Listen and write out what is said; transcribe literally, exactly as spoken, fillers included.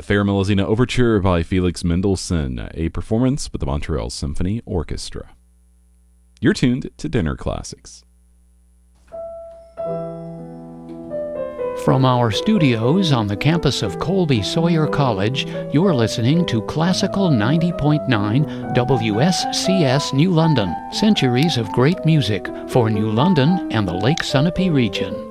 The Fair Melusina Overture by Felix Mendelssohn, a performance with the Montreal Symphony Orchestra. You're tuned to Dinner Classics. From our studios on the campus of Colby Sawyer College, you're listening to Classical ninety point nine W S C S New London, centuries of great music for New London and the Lake Sunapee region.